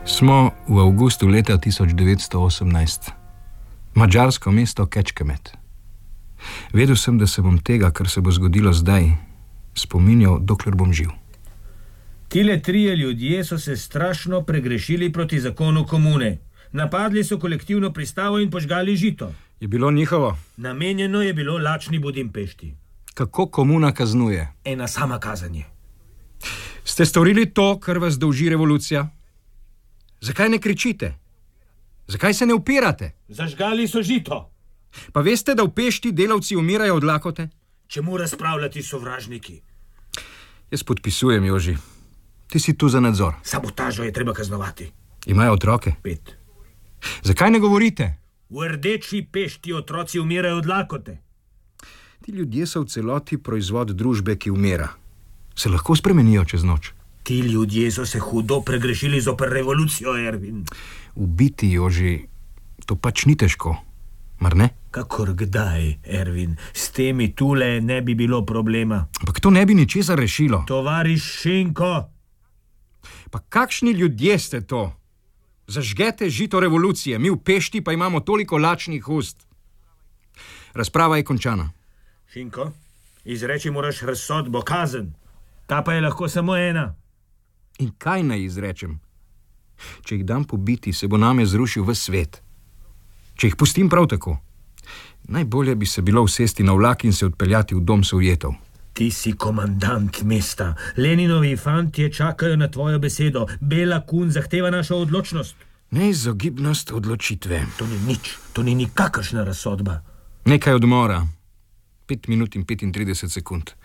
Smo v avgustu leta 1918. Madžarsko mesto Kecskemét. Vedel sem, da se bom tega, kar se bo zgodilo zdaj, spominjal, dokler bom živ. Tile trije ljudje so se strašno pregrešili proti zakonu komune. Napadli so kolektivno pristavo in požgali žito. Je bilo njihovo? Namenjeno je bilo lačni Budimpešti. Kako komuna kaznuje? Ena sama kazanje. Ste storili to, kar vas dolži revolucija? Zakaj ne kričite? Zakaj se ne upirate? Zažgali so žito. Pa veste, da v Pešti delavci umirajo od lakote? Čemu razpravljati sovražniki? Jaz podpisujem, Joži. Ti si tu za nadzor. Sabotažo je treba kaznovati. Imajo otroke? 5. Zakaj ne govorite? V Rdeči Pešti otroci umirajo od lakote. Ti ljudje so v celoti proizvod družbe, ki umira. Se lahko spremenijo čez noč. Ti ljudje so se hudo pregrešili zoper revolucijo, Ervin. Ubiti, Joži, to pač ni težko, mar ne? Kakor kdaj, Ervin, s temi tule ne bi bilo problema. Ampak to ne bi ničesar rešilo. Tovariš Šinko! Pa kakšni ljudje ste to? Zažgete žito revolucije, mi v Pešti pa imamo toliko lačnih ust. Razprava je končana. Šinko, izreči moraš razsodbo, kazen. Ta pa je lahko samo ena. In kaj naj izrečem? Če jih dam pobiti, se bo name zrušil ves svet. Če jih pustim prav tako, najbolje bi se bilo usesti na vlak in se odpeljati v dom Sovjetov. Ti si komandant mesta. Leninovi fantje čakajo na tvojo besedo. Bela kun zahteva našo odločnost. Neizogibnost odločitve. To ni nič, to ni nikakršna razsodba. Nekaj odmora. 5 minut in 35 sekund.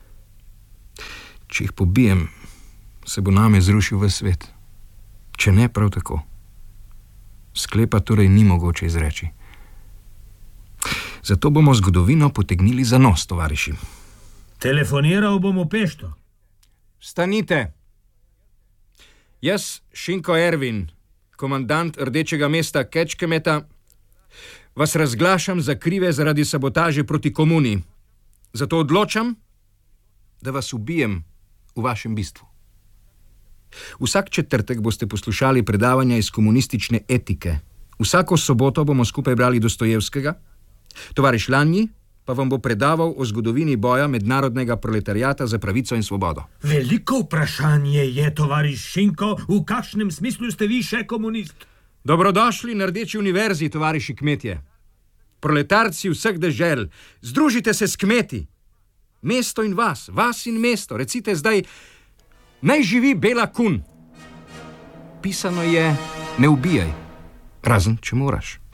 Če jih pobijem, se bo name zrušil ves svet. Če ne, prav tako. Sklepa torej ni mogoče izreči. Zato bomo zgodovino potegnili za nos, tovariši. Telefoniral bom v Pešto. Stanite. Jaz, Šinko Ervin, komandant Rdečega mesta Kecskemeta, vas razglašam za krive zaradi sabotaže proti komuni. Zato odločam, da vas ubijem v vašem bistvu. Vsak četrtek boste poslušali predavanja iz komunistične etike. Vsako soboto bomo skupaj brali Dostojevskega. Tovariš Lanji pa vam bo predaval o zgodovini boja mednarodnega proletariata za pravico in svobodo. Veliko vprašanje je, tovariš Šinko, v kakšnem smislu ste vi še komunist? Dobrodošli na Rdeči univerzi, tovariši kmetje. Proletarci vseh dežel, združite se s kmeti. Mesto in vas in mesto, recite zdaj, naj živi Bela kun. Pisano je, ne ubijaj, razen če moraš.